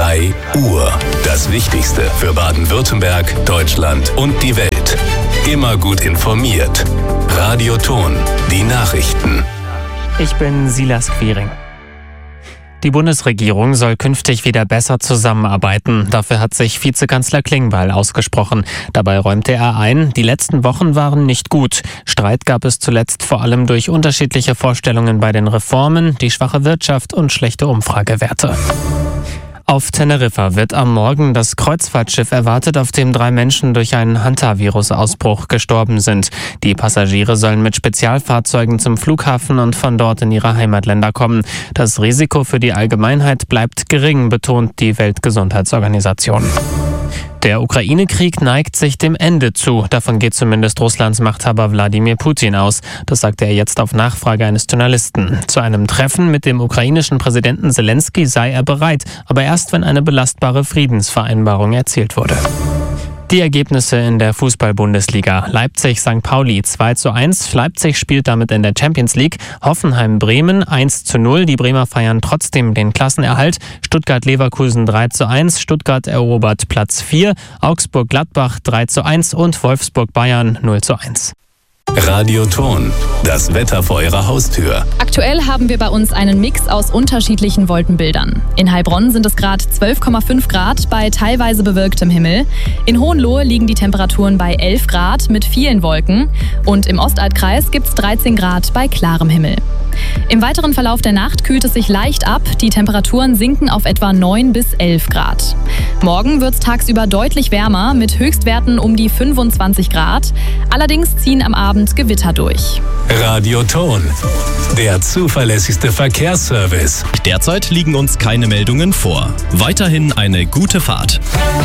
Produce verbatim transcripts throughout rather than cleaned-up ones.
drei Uhr. Das Wichtigste für Baden-Württemberg, Deutschland und die Welt. Immer gut informiert. Radio Ton, die Nachrichten. Ich bin Silas Quiring. Die Bundesregierung soll künftig wieder besser zusammenarbeiten. Dafür hat sich Vizekanzler Klingbeil ausgesprochen. Dabei räumte er ein, die letzten Wochen waren nicht gut. Streit gab es zuletzt vor allem durch unterschiedliche Vorstellungen bei den Reformen, die schwache Wirtschaft und schlechte Umfragewerte. Auf Teneriffa wird am Morgen das Kreuzfahrtschiff erwartet, auf dem drei Menschen durch einen Hantavirus-Ausbruch gestorben sind. Die Passagiere sollen mit Spezialfahrzeugen zum Flughafen und von dort in ihre Heimatländer kommen. Das Risiko für die Allgemeinheit bleibt gering, betont die Weltgesundheitsorganisation. Der Ukraine-Krieg neigt sich dem Ende zu. Davon geht zumindest Russlands Machthaber Wladimir Putin aus. Das sagte er jetzt auf Nachfrage eines Journalisten. Zu einem Treffen mit dem ukrainischen Präsidenten Zelensky sei er bereit, aber erst, wenn eine belastbare Friedensvereinbarung erzielt wurde. Die Ergebnisse in der Fußball-Bundesliga. Leipzig-Sankt Pauli zwei zu eins. Leipzig spielt damit in der Champions League. Hoffenheim-Bremen eins zu null. Die Bremer feiern trotzdem den Klassenerhalt. Stuttgart-Leverkusen drei zu eins. Stuttgart erobert Platz vier. Augsburg-Gladbach drei zu eins und Wolfsburg-Bayern null zu eins. Radio Ton, das Wetter vor Ihrer Haustür. Aktuell haben wir bei uns einen Mix aus unterschiedlichen Wolkenbildern. In Heilbronn sind es gerade zwölf Komma fünf Grad bei teilweise bewölktem Himmel. In Hohenlohe liegen die Temperaturen bei elf Grad mit vielen Wolken. Und im Ostalbkreis gibt es dreizehn Grad bei klarem Himmel. Im weiteren Verlauf der Nacht kühlt es sich leicht ab. Die Temperaturen sinken auf etwa neun bis elf Grad. Morgen wird es tagsüber deutlich wärmer mit Höchstwerten um die fünfundzwanzig Grad. Allerdings ziehen am Abend Gewitter durch. Radio Ton, der zuverlässigste Verkehrsservice. Derzeit liegen uns keine Meldungen vor. Weiterhin eine gute Fahrt.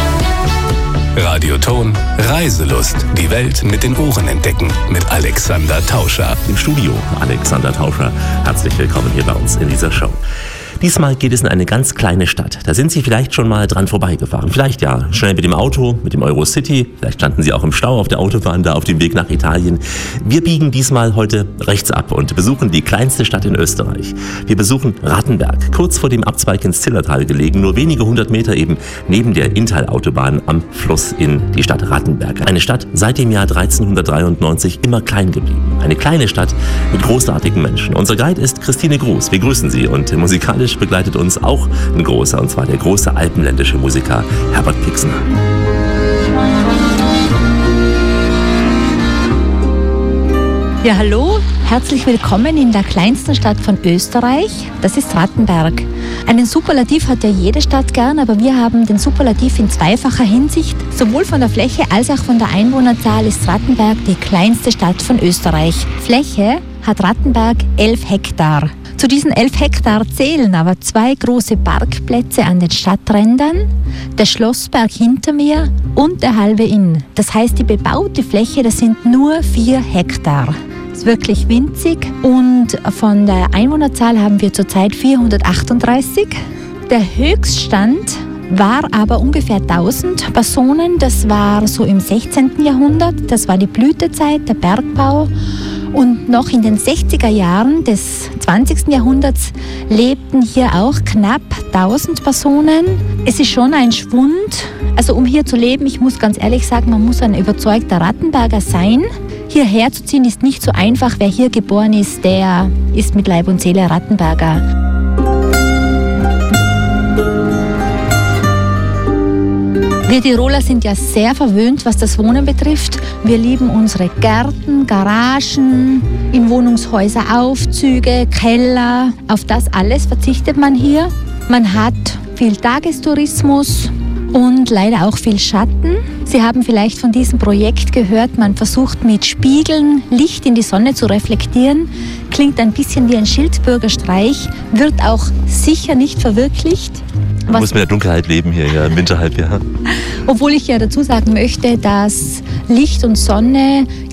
Radio Ton, Reiselust. Die Welt mit den Ohren entdecken. Mit Alexander Tauscher. Im Studio Alexander Tauscher. Herzlich willkommen hier bei uns in dieser Show. Diesmal geht es in eine ganz kleine Stadt. Da sind Sie vielleicht schon mal dran vorbeigefahren. Vielleicht ja schnell mit dem Auto, mit dem Eurocity. Vielleicht standen Sie auch im Stau auf der Autobahn da auf dem Weg nach Italien. Wir biegen diesmal heute rechts ab und besuchen die kleinste Stadt in Österreich. Wir besuchen Rattenberg, kurz vor dem Abzweig ins Zillertal gelegen, nur wenige hundert Meter eben neben der Inntal-Autobahn am Fluss in die Stadt Rattenberg. Eine Stadt seit dem Jahr dreizehnhundertdreiundneunzig immer klein geblieben. Eine kleine Stadt mit großartigen Menschen. Unser Guide ist Christine Gruß. Wir grüßen Sie und musikalisch begleitet uns auch ein großer, und zwar der große alpenländische Musiker Herbert Pixner. Ja, hallo, herzlich willkommen in der kleinsten Stadt von Österreich. Das ist Rattenberg. Einen Superlativ hat ja jede Stadt gern, aber wir haben den Superlativ in zweifacher Hinsicht. Sowohl von der Fläche als auch von der Einwohnerzahl ist Rattenberg die kleinste Stadt von Österreich. Fläche hat Rattenberg elf Hektar. Zu diesen elf Hektar zählen aber zwei große Parkplätze an den Stadträndern, der Schlossberg hinter mir und der halbe Inn. Das heißt, die bebaute Fläche, das sind nur vier Hektar. Das ist wirklich winzig und von der Einwohnerzahl haben wir zurzeit vierhundertachtunddreißig. Der Höchststand war aber ungefähr tausend Personen. Das war so im sechzehnten Jahrhundert. Das war die Blütezeit, der Bergbau. Und noch in den sechziger Jahren des zwanzigsten Jahrhunderts lebten hier auch knapp tausend Personen. Es ist schon ein Schwund. Also um hier zu leben, ich muss ganz ehrlich sagen, man muss ein überzeugter Rattenberger sein. Hierher zu ziehen ist nicht so einfach. Wer hier geboren ist, der ist mit Leib und Seele Rattenberger. Wir Tiroler sind ja sehr verwöhnt, was das Wohnen betrifft. Wir lieben unsere Gärten, Garagen, in Wohnungshäuser Aufzüge, Keller. Auf das alles verzichtet man hier. Man hat viel Tagestourismus und leider auch viel Schatten. Sie haben vielleicht von diesem Projekt gehört, man versucht mit Spiegeln Licht in die Sonne zu reflektieren. Klingt ein bisschen wie ein Schildbürgerstreich, wird auch sicher nicht verwirklicht. Man muss mit der Dunkelheit leben hier ja, im Winterhalbjahr. Obwohl ich ja dazu sagen möchte, dass Licht und Sonne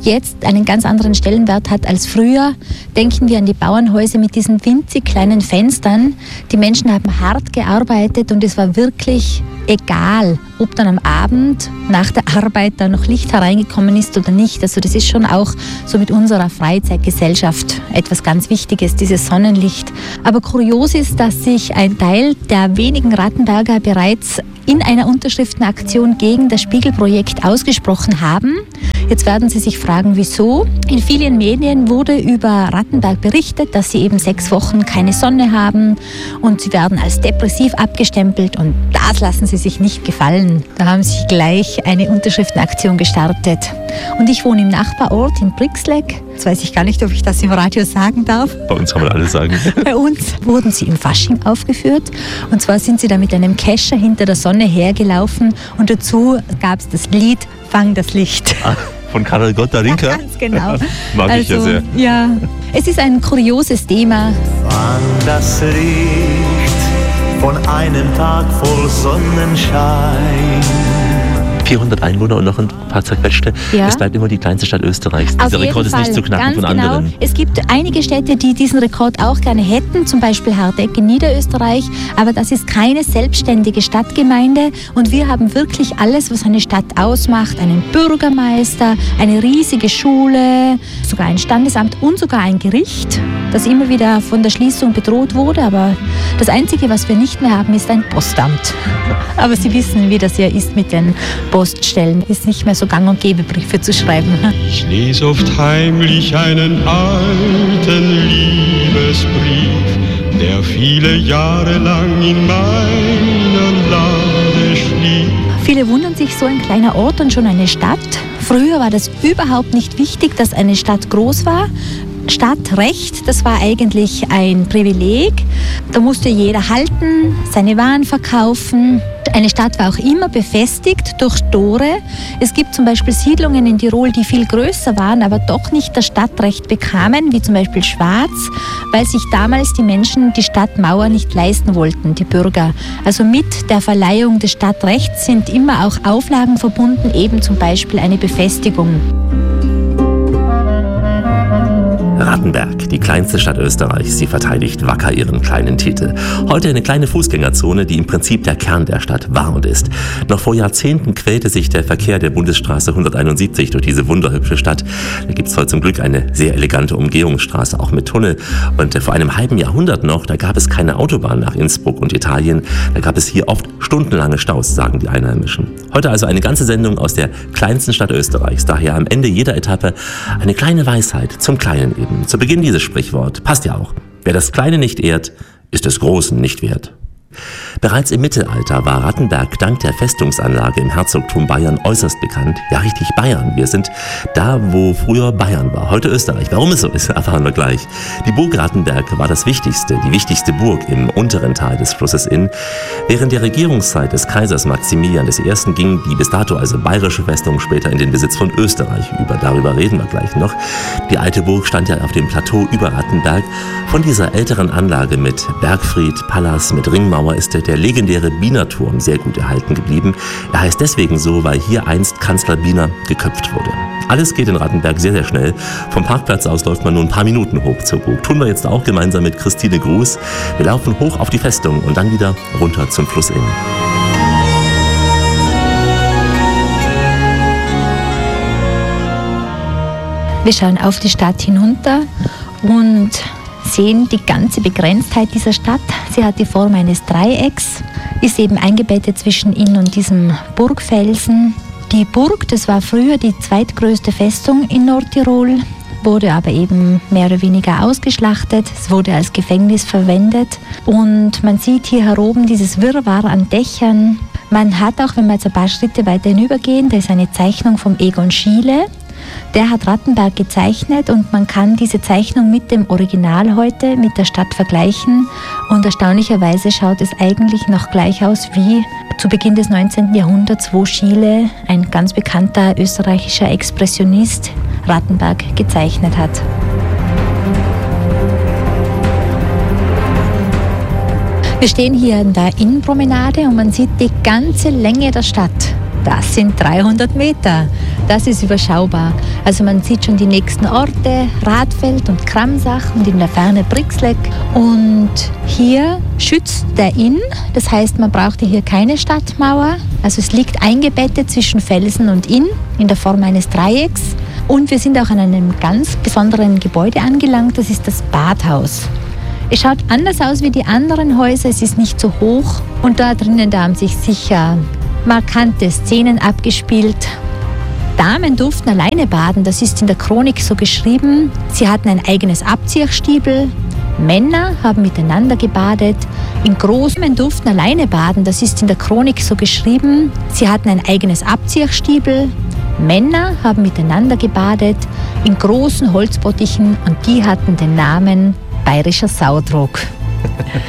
jetzt einen ganz anderen Stellenwert hat als früher. Denken wir an die Bauernhäuser mit diesen winzig kleinen Fenstern. Die Menschen haben hart gearbeitet und es war wirklich egal, ob dann am Abend nach der Arbeit da noch Licht hereingekommen ist oder nicht. Also das ist schon auch so mit unserer Freizeitgesellschaft etwas ganz Wichtiges, dieses Sonnenlicht. Aber kurios ist, dass sich ein Teil der wenigen Rattenberger bereits in einer Unterschriftenaktion gegen das Spiegelprojekt ausgesprochen haben. Jetzt werden Sie sich fragen, wieso? In vielen Medien wurde über Rattenberg berichtet, dass sie eben sechs Wochen keine Sonne haben und sie werden als depressiv abgestempelt und das lassen sie sich nicht gefallen. Da haben sie gleich eine Unterschriftenaktion gestartet. Und ich wohne im Nachbarort in Brixlegg. Jetzt weiß ich gar nicht, ob ich das im Radio sagen darf. Bei uns kann man alles sagen. Bei uns wurden sie im Fasching aufgeführt. Und zwar sind sie da mit einem Kescher hinter der Sonne hergelaufen. Und dazu gab es das Lied Fang das Licht. Ah, von Karel Gott Darinka? Ja, ganz genau. Mag also, ich ja sehr. Ja, es ist ein kurioses Thema. Fang das Licht von einem Tag voll Sonnenschein. vierhundert Einwohner und noch ein paar zerquetschte. Ja. Es bleibt immer die kleinste Stadt Österreichs. Auf Dieser jeden Rekord ist Fall. nicht zu knacken Ganz von genau. anderen. Es gibt einige Städte, die diesen Rekord auch gerne hätten, zum Beispiel Hardegg in Niederösterreich, aber das ist keine selbstständige Stadtgemeinde und wir haben wirklich alles, was eine Stadt ausmacht, einen Bürgermeister, eine riesige Schule, sogar ein Standesamt und sogar ein Gericht, das immer wieder von der Schließung bedroht wurde, aber das Einzige, was wir nicht mehr haben, ist ein Postamt. Aber Sie wissen, wie das ja ist mit den Poststellen. Ist nicht mehr so gang und gäbe, Briefe zu schreiben. Ich lese oft heimlich einen alten Liebesbrief, der viele Jahre lang in meiner Lade schlief. Viele wundern sich, so ein kleiner Ort und schon eine Stadt. Früher war das überhaupt nicht wichtig, dass eine Stadt groß war. Stadtrecht, das war eigentlich ein Privileg. Da musste jeder halten, seine Waren verkaufen. Eine Stadt war auch immer befestigt durch Tore. Es gibt zum Beispiel Siedlungen in Tirol, die viel größer waren, aber doch nicht das Stadtrecht bekamen, wie zum Beispiel Schwaz, weil sich damals die Menschen die Stadtmauer nicht leisten wollten, die Bürger. Also mit der Verleihung des Stadtrechts sind immer auch Auflagen verbunden, eben zum Beispiel eine Befestigung. Rattenberg, die kleinste Stadt Österreichs, sie verteidigt wacker ihren kleinen Titel. Heute eine kleine Fußgängerzone, die im Prinzip der Kern der Stadt war und ist. Noch vor Jahrzehnten quälte sich der Verkehr der Bundesstraße hunderteinundsiebzig durch diese wunderhübsche Stadt. Da gibt es heute zum Glück eine sehr elegante Umgehungsstraße, auch mit Tunnel. Und vor einem halben Jahrhundert noch, da gab es keine Autobahn nach Innsbruck und Italien. Da gab es hier oft stundenlange Staus, sagen die Einheimischen. Heute also eine ganze Sendung aus der kleinsten Stadt Österreichs. Daher am Ende jeder Etappe eine kleine Weisheit zum Kleinen eben. Zu Beginn dieses Sprichwort, passt ja auch. Wer das Kleine nicht ehrt, ist des Großen nicht wert. Bereits im Mittelalter war Rattenberg dank der Festungsanlage im Herzogtum Bayern äußerst bekannt. Ja, richtig Bayern. Wir sind da, wo früher Bayern war, heute Österreich. Warum es so ist, erfahren wir gleich. Die Burg Rattenberg war das wichtigste, die wichtigste Burg im unteren Teil des Flusses Inn. Während der Regierungszeit des Kaisers Maximilian der Erste. ging die bis dato also bayerische Festung später in den Besitz von Österreich über. Darüber reden wir gleich noch. Die alte Burg stand ja auf dem Plateau über Rattenberg. Von dieser älteren Anlage mit Bergfried, Palas, mit Ringmauer ist der legendäre Bienerturm sehr gut erhalten geblieben. Er heißt deswegen so, weil hier einst Kanzler Biener geköpft wurde. Alles geht in Rattenberg sehr, sehr schnell. Vom Parkplatz aus läuft man nur ein paar Minuten hoch zur Burg. Tun wir jetzt auch gemeinsam mit Christine Gruß. Wir laufen hoch auf die Festung und dann wieder runter zum Fluss Inn. Wir schauen auf die Stadt hinunter und sehen die ganze Begrenztheit dieser Stadt. Sie hat die Form eines Dreiecks, ist eben eingebettet zwischen Inn und diesem Burgfelsen. Die Burg, das war früher die zweitgrößte Festung in Nordtirol, wurde aber eben mehr oder weniger ausgeschlachtet. Es wurde als Gefängnis verwendet und man sieht hier heroben dieses Wirrwarr an Dächern. Man hat auch, wenn wir jetzt ein paar Schritte weiter hinübergehen, da ist eine Zeichnung vom Egon Schiele. Der hat Rattenberg gezeichnet und man kann diese Zeichnung mit dem Original heute, mit der Stadt vergleichen. Und erstaunlicherweise schaut es eigentlich noch gleich aus wie zu Beginn des neunzehnten Jahrhunderts, wo Schiele, ein ganz bekannter österreichischer Expressionist, Rattenberg gezeichnet hat. Wir stehen hier in der Innenpromenade und man sieht die ganze Länge der Stadt. Das sind dreihundert Meter. Das ist überschaubar. Also man sieht schon die nächsten Orte, Radfeld und Kramsach und in der Ferne Brixleck. Und hier schützt der Inn. Das heißt, man brauchte hier keine Stadtmauer. Also es liegt eingebettet zwischen Felsen und Inn in der Form eines Dreiecks. Und wir sind auch an einem ganz besonderen Gebäude angelangt. Das ist das Badhaus. Es schaut anders aus wie die anderen Häuser. Es ist nicht so hoch. Und da drinnen, da haben sich sicher markante Szenen abgespielt. Damen durften alleine baden, das ist in der Chronik so geschrieben. Sie hatten ein eigenes Abziehstiebel. Männer haben miteinander gebadet. In Großen durften alleine baden, das ist in der Chronik so geschrieben. Sie hatten ein eigenes Abziehstiebel. Männer haben miteinander gebadet in großen Holzbottichen und die hatten den Namen Bayerischer Saudruck.